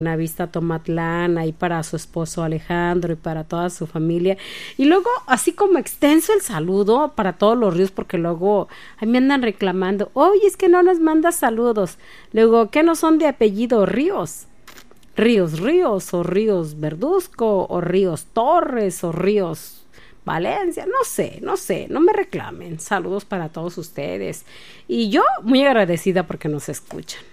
Buenavista, Tomatlán, ahí para su esposo Alejandro y para toda su familia. Y luego, así como extenso el saludo para todos los ríos, porque luego ahí me andan reclamando, oye, es que no nos mandas saludos. Luego, ¿qué no son de apellido Ríos? Ríos, o Ríos Verduzco, o Ríos Torres, o Ríos Valencia, no sé, no me reclamen. Saludos para todos ustedes. Y yo muy agradecida porque nos escuchan.